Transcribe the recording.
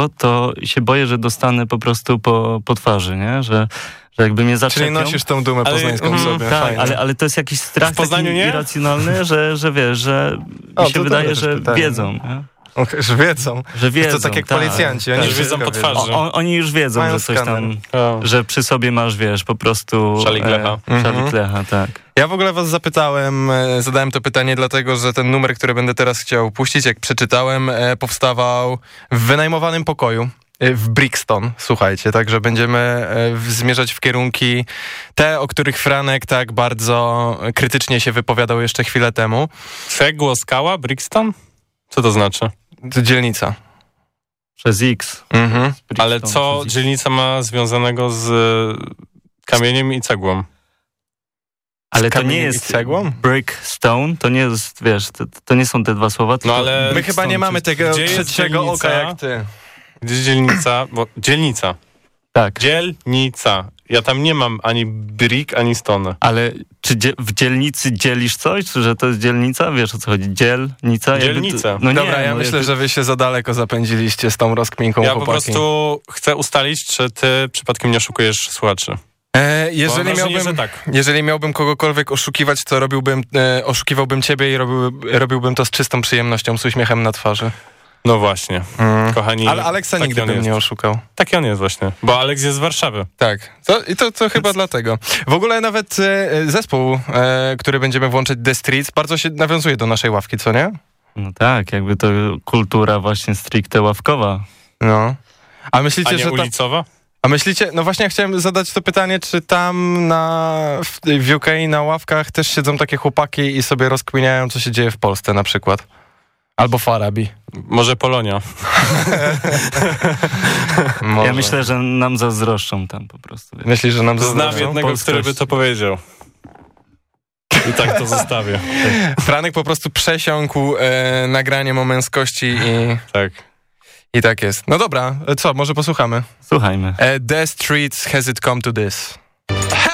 to się boję, że dostanę po prostu po twarzy, nie? Że jakby mnie zaczepią. Czyli nosisz tą dumę poznańską sobie. Tak, ale to jest jakiś strach taki irracjonalny, że wiesz, że mi się wydaje, że wiedzą. Nie? Że wiedzą. To tak jak policjanci. Oni już wiedzą po twarzy. Oni już wiedzą, mają że coś tam, że przy sobie masz, wiesz, po prostu... Szalik Lecha, tak. Ja w ogóle was zadałem to pytanie dlatego, że ten numer, który będę teraz chciał puścić, jak przeczytałem, powstawał w wynajmowanym pokoju w Brixton, słuchajcie, także będziemy zmierzać w kierunki te, o których Franek tak bardzo krytycznie się wypowiadał jeszcze chwilę temu. Cegło, skała, Brixton? Co to znaczy? To dzielnica. Przez X. Ale co dzielnica ma związanego z kamieniem i cegłą? Ale to nie jest cegłą? Brickstone, to nie jest, wiesz, to nie są te dwa słowa. No ale my chyba nie mamy tego trzeciego oka jak ty. Gdzie jest dzielnica? Dzielnica. Tak. Dzielnica. Ja tam nie mam ani brick, ani stone. Ale czy w dzielnicy dzielisz coś? Czy że to jest dzielnica? Wiesz, o co chodzi? Dzielnica? Dzielnica. No dobra, ja myślę, że wy się za daleko zapędziliście z tą rozkminką, ja chłopaki. Po prostu chcę ustalić, czy ty przypadkiem nie oszukujesz słuchaczy. Jeżeli miałbym kogokolwiek oszukiwać, to oszukiwałbym ciebie i robiłbym to z czystą przyjemnością, z uśmiechem na twarzy. No właśnie, kochani. Ale Aleksa nigdy bym nie oszukał. Taki on jest właśnie, bo Aleks jest z Warszawy. Tak, to chyba dlatego. W ogóle nawet zespół, który będziemy włączyć, The Streets, bardzo się nawiązuje do naszej ławki, co nie? No tak, jakby to kultura właśnie stricte ławkowa. No. A myślicie, a nie że ulicowa? A myślicie, no właśnie chciałem zadać to pytanie, czy tam w UK na ławkach też siedzą takie chłopaki i sobie rozkminiają, co się dzieje w Polsce na przykład? Albo w Arabii. Może Polonia. Ja myślę, że nam zazdroszczą tam po prostu. Wiesz. Myślisz, że nam zazdroszczą? Znam jednego, który by to powiedział. I tak to zostawię. Franek po prostu przesiąkł nagraniem o męskości i... Tak. I tak jest. No dobra, co, może posłuchamy? Słuchajmy. The Streets Has It Come To This.